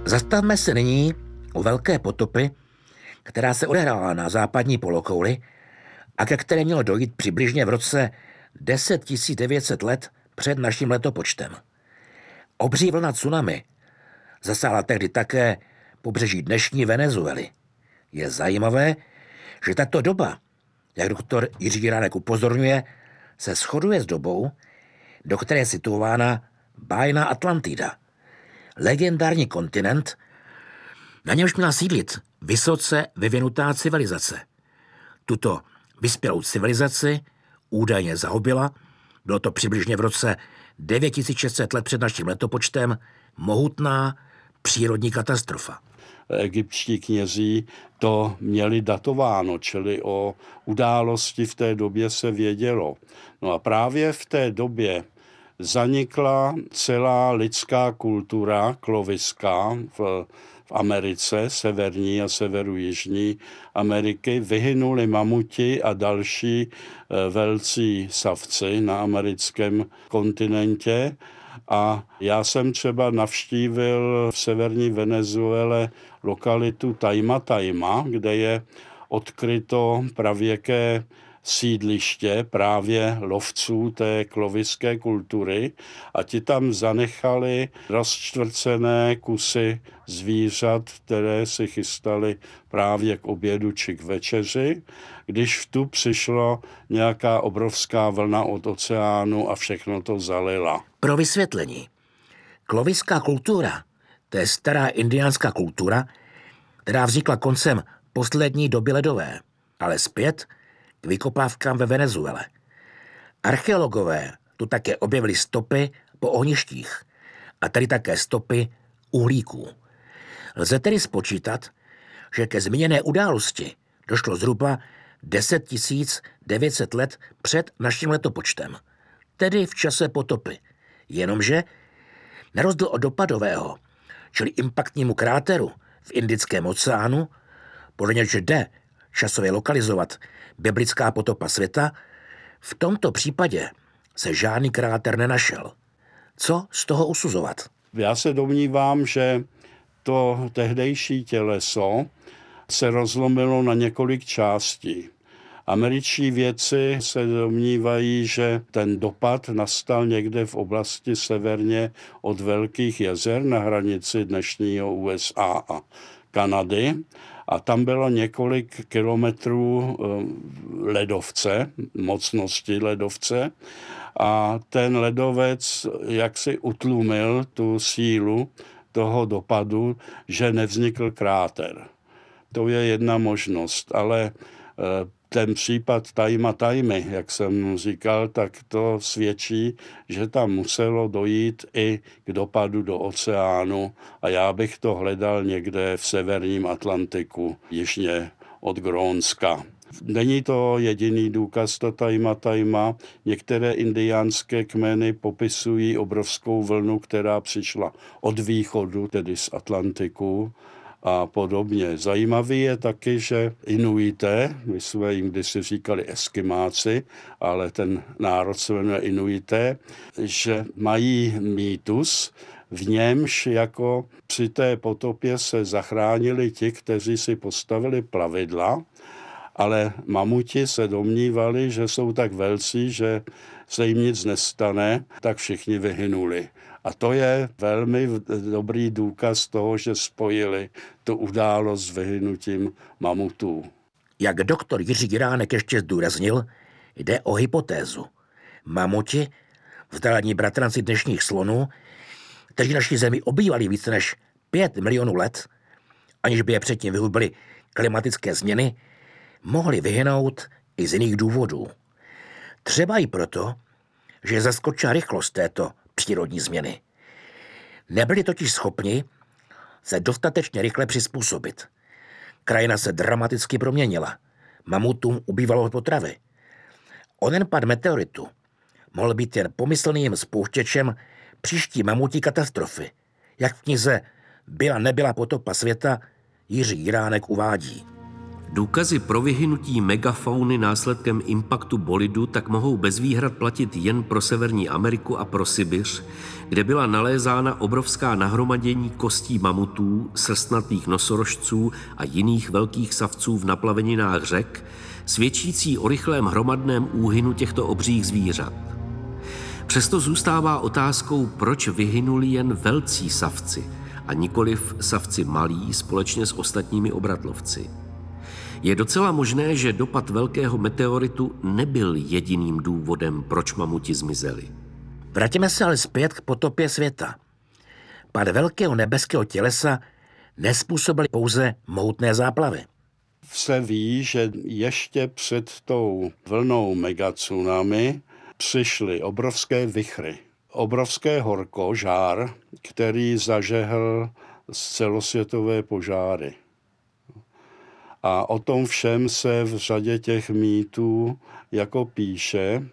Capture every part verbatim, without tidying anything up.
Zastavme se nyní u velké potopy, která se odehrála na západní polokouli a ke které mělo dojít přibližně v roce deset tisíc devět set let před naším letopočtem. Obří vlna tsunami zasáhla tehdy také pobřeží dnešní Venezuely. Je zajímavé, že tato doba, jak doktor Jiří Jiránek upozorňuje, se shoduje s dobou, do které je situována bájná Atlantida, legendární kontinent, na němž měla sídlit vysoce vyvinutá civilizace. Tuto vyspělou civilizaci údajně zahubila, bylo to přibližně v roce devět tisíc šest set let před naším letopočtem, mohutná přírodní katastrofa. Egyptští knězí to měli datováno, čili o události v té době se vědělo. No a právě v té době zanikla celá lidská kultura kloviská v, v Americe, severní a severojižní Ameriky. Vyhynuli mamuti a další e, velcí savci na americkém kontinentě. A já jsem třeba navštívil v severní Venezuele lokalitu Taima Taima, kde je odkryto pravěké sídliště právě lovců té kloviské kultury a ti tam zanechali rozčtvrcené kusy zvířat, které si chystali právě k obědu či k večeři, když v tu přišlo nějaká obrovská vlna od oceánu a všechno to zalila. Pro vysvětlení. Kloviská kultura, to je stará indiánská kultura, která vznikla koncem poslední doby ledové, ale zpět k vykopávkám ve Venezuele. Archeologové tu také objevili stopy po ohništích a tady také stopy uhlíků. Lze tedy spočítat, že ke zmíněné události došlo zhruba deset tisíc devět set let před naším letopočtem, tedy v čase potopy. Jenomže na rozdíl od dopadového, čili impaktnímu kráteru v Indickém oceánu, podle nějž jde časově lokalizovat biblická potopa světa, v tomto případě se žádný kráter nenašel. Co z toho usuzovat? Já se domnívám, že to tehdejší těleso se rozlomilo na několik částí. Američtí vědci se domnívají, že ten dopad nastal někde v oblasti severně od Velkých jezer na hranici dnešního U S A a Kanady. A tam bylo několik kilometrů ledovce, mocnosti ledovce. A ten ledovec jaksi utlumil tu sílu toho dopadu, že nevznikl kráter. To je jedna možnost, ale ten případ Taima Taimy, jak jsem říkal, tak to svědčí, že tam muselo dojít i k dopadu do oceánu a já bych to hledal někde v severním Atlantiku, jižně od Grónska. Není to jediný důkaz, to Taima Taima. Některé indiánské kmeny popisují obrovskou vlnu, která přišla od východu, tedy z Atlantiku, a podobně. Zajímavý je taky, že Inuité, my jsme jim kdysi říkali Eskimáci, ale ten národ se jmenuje Inuité, že mají mýtus, v němž jako při té potopě se zachránili ti, kteří si postavili plavidla, ale mamuti se domnívali, že jsou tak velcí, že se jim nic nestane, tak všichni vyhynuli. A to je velmi dobrý důkaz toho, že spojili tu událost s vyhynutím mamutů. Jak doktor Jiří Jiránek ještě zdůraznil, jde o hypotézu. Mamuti, vzdálení bratranci dnešních slonů, kteří naší zemi obývali více než pět milionů let, aniž by je předtím vyhubily klimatické změny, mohli vyhynout i z jiných důvodů. Třeba i proto, že zaskočila rychlost této přírodní změny. Nebyli totiž schopni se dostatečně rychle přizpůsobit. Krajina se dramaticky proměnila. Mamutům ubývalo potravy. Onen pad meteoritu mohl být jen pomyslným spouštěčem příští mamutí katastrofy, jak v knize Byla nebyla potopa světa Jiří Jiránek uvádí. Důkazy pro vyhynutí megafauny následkem impaktu bolidu tak mohou bez výhrad platit jen pro Severní Ameriku a pro Sibiř, kde byla nalézána obrovská nahromadění kostí mamutů, srstnatých nosorožců a jiných velkých savců v naplaveninách řek, svědčící o rychlém hromadném úhynu těchto obřích zvířat. Přesto zůstává otázkou, proč vyhynuli jen velcí savci a nikoliv savci malí společně s ostatními obratlovci. Je docela možné, že dopad velkého meteoritu nebyl jediným důvodem, proč mamuti zmizeli. Vrátíme se ale zpět k potopě světa. Pád velkého nebeského tělesa nezpůsobil pouze mohutné záplavy. Se ví, že ještě před tou vlnou megatsunami přišly obrovské vichry, obrovské horko, žár, který zažehl z celosvětové požáry. A o tom všem se v řadě těch mýtů jako píše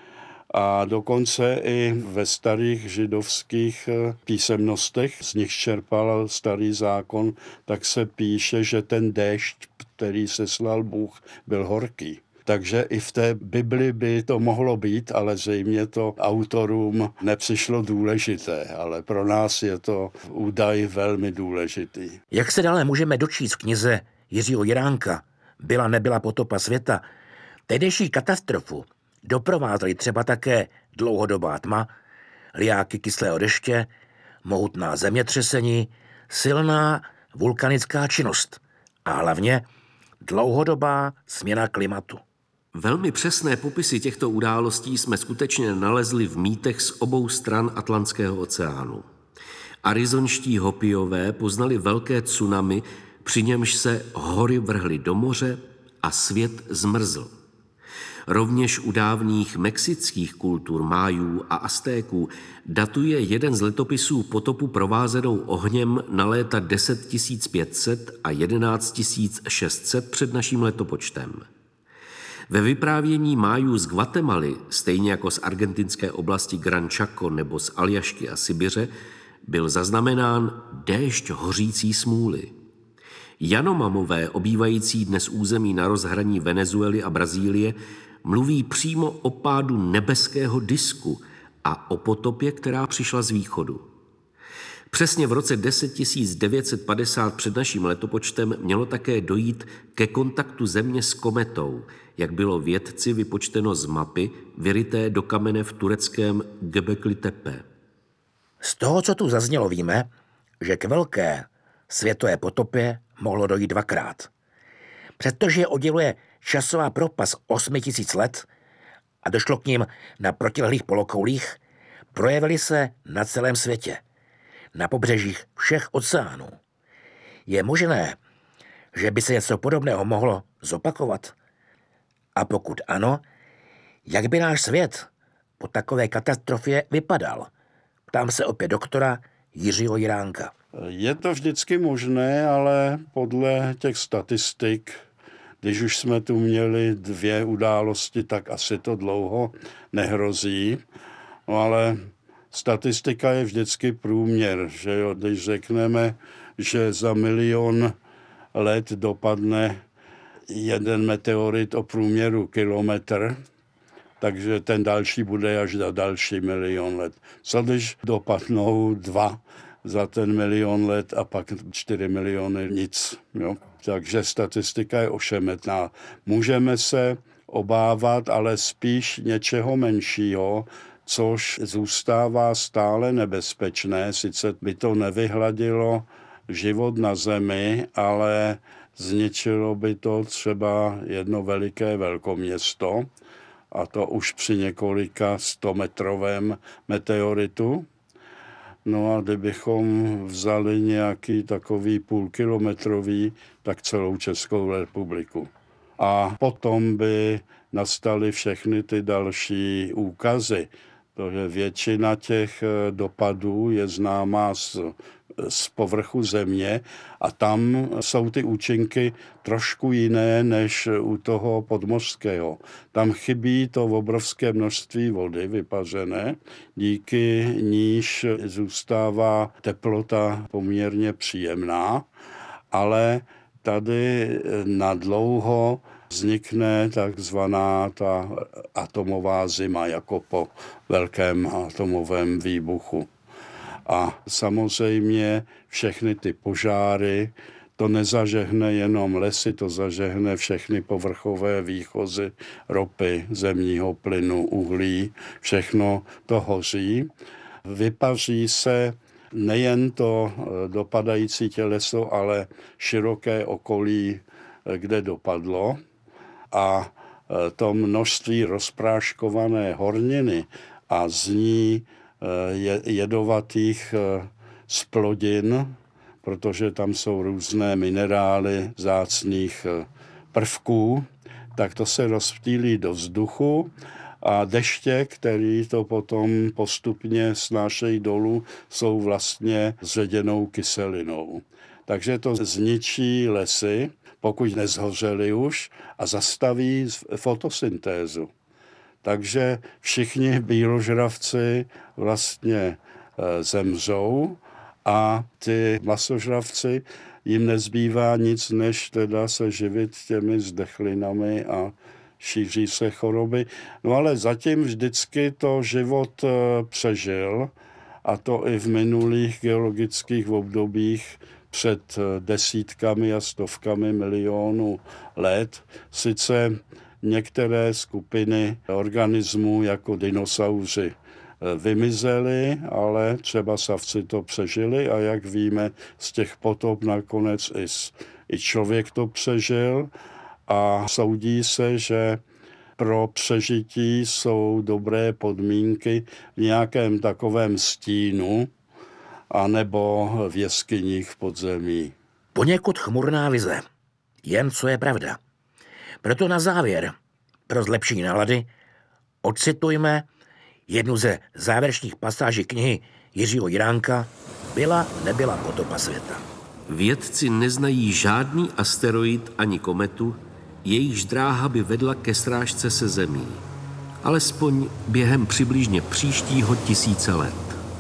a dokonce i ve starých židovských písemnostech, z nich čerpal starý zákon, tak se píše, že ten déšť, který seslal Bůh, byl horký. Takže i v té Bibli by to mohlo být, ale zřejmě to autorům nepřišlo důležité, ale pro nás je to údaj velmi důležitý. Jak se dále můžeme dočíst v knize Jiřího Jiránka Byla nebyla potopa světa, tehdejší katastrofu doprovázely třeba také dlouhodobá tma, liáky kyslého deště, mohutná zemětřesení, silná vulkanická činnost a hlavně dlouhodobá směna klimatu. Velmi přesné popisy těchto událostí jsme skutečně nalezli v mýtech z obou stran Atlantského oceánu. Arizonští Hopijové poznali velké tsunami, při němž se hory vrhly do moře a svět zmrzl. Rovněž u dávných mexických kultur Májů a Aztéků datuje jeden z letopisů potopu provázenou ohněm na léta deset tisíc pět set a jedenáct tisíc šest set před naším letopočtem. Ve vyprávění Májů z Guatemaly, stejně jako z argentinské oblasti Gran Chaco nebo z Aljašky a Sibiře, byl zaznamenán déšť hořící smůly. Janomamové, obývající dnes území na rozhraní Venezuely a Brazílie, mluví přímo o pádu nebeského disku a o potopě, která přišla z východu. Přesně v roce deset tisíc devět set padesát před naším letopočtem mělo také dojít ke kontaktu Země s kometou, jak bylo vědci vypočteno z mapy, vyryté do kamene v tureckém Göbekli Tepe. Z toho, co tu zaznělo, víme, že k velké světové potopě mohlo dojít dvakrát. Přestože je odděluje časová propast osmi tisíc let a došlo k ním na protilehlých polokoulích, projevily se na celém světě, na pobřežích všech oceánů. Je možné, že by se něco podobného mohlo zopakovat? A pokud ano, jak by náš svět po takové katastrofě vypadal? Ptám se opět doktora Jiřího Jiránka. Je to vždycky možné, ale podle těch statistik, když už jsme tu měli dvě události, tak asi to dlouho nehrozí. No ale statistika je vždycky průměr, že jo? Když řekneme, že za milion let dopadne jeden meteorit o průměru kilometr, takže ten další bude až za další milion let. Co když dopadnou dva za ten milion let a pak čtyři miliony nic. Jo? Takže statistika je ošemetná. Můžeme se obávat, ale spíš něčeho menšího, což zůstává stále nebezpečné. Sice by to nevyhladilo život na Zemi, ale zničilo by to třeba jedno veliké velkoměsto, a to už při několika stometrovém meteoritu. No a kdybychom vzali nějaký takový půlkilometrový, tak celou Českou republiku. A potom by nastaly všechny ty další úkazy. Protože většina těch dopadů je známá z, z povrchu země a tam jsou ty účinky trošku jiné než u toho podmořského. Tam chybí to obrovské množství vody vypařené, díky níž zůstává teplota poměrně příjemná, ale tady nadlouho vznikne takzvaná ta atomová zima, jako po velkém atomovém výbuchu. A samozřejmě všechny ty požáry, to nezažehne jenom lesy, to zažehne všechny povrchové výchozy ropy, zemního plynu, uhlí, všechno to hoří. Vypaří se nejen to dopadající těleso, ale široké okolí, kde dopadlo. A to množství rozpráškované horniny a z ní jedovatých splodin, protože tam jsou různé minerály vzácných prvků, tak to se rozptýlí do vzduchu a deště, který to potom postupně snášejí dolů, jsou vlastně zředěnou kyselinou. Takže to zničí lesy, pokud nezhořely už, a zastaví fotosyntézu. Takže všichni býložravci vlastně zemřou a ty masožravci, jim nezbývá nic, než teda se živit těmi zdechlinami a šíří se choroby. No ale zatím vždycky to život přežil, a to i v minulých geologických obdobích před desítkami a stovkami milionů let. Sice některé skupiny organismů jako dinosauři vymizely, ale třeba savci to přežili a jak víme z těch potop nakonec i, i člověk to přežil a soudí se, že pro přežití jsou dobré podmínky v nějakém takovém stínu anebo v jeskyních v podzemí. Poněkud chmurná vize. Jen co je pravda. Proto na závěr, pro zlepšení nálady, odcitujme jednu ze závěrečných pasáží knihy Jiřího Jiránka Byla, nebyla potopa světa. Vědci neznají žádný asteroid ani kometu, jejichž dráha by vedla ke srážce se Zemí. Alespoň během přibližně příštího tisíce let.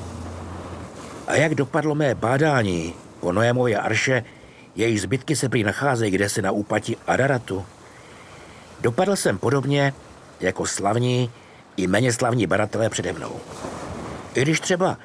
A jak dopadlo mé bádání po Noémově arše, její zbytky se prý nacházejí kdesi na úpatí Araratu? Dopadl jsem podobně jako slavní i méně slavní badatelé přede mnou. I když třeba